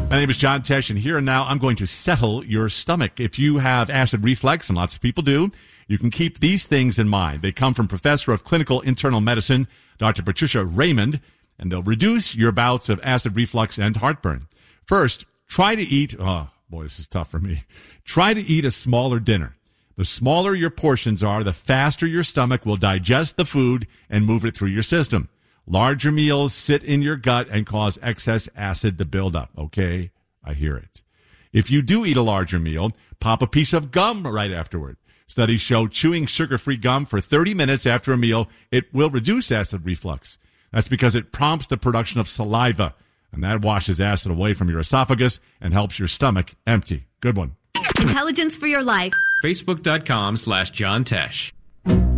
My name is John Tesh, and here and now I'm going to settle your stomach. If you have acid reflux, and lots of people do, you can keep these things in mind. They come from Professor of Clinical Internal Medicine, Dr. Patricia Raymond, and they'll reduce your bouts of acid reflux and heartburn. First, try to eat, oh boy, this is tough for me. Try to eat a smaller dinner. The smaller your portions are, the faster your stomach will digest the food and move it through your system. Larger meals sit in your gut and cause excess acid to build up. Okay, I hear it. If you do eat a larger meal, pop a piece of gum right afterward. Studies show chewing sugar-free gum for 30 minutes after a meal, it will reduce acid reflux. That's because it prompts the production of saliva, and that washes acid away from your esophagus and helps your stomach empty. Good one. Intelligence for your life. Facebook.com/John Tesh.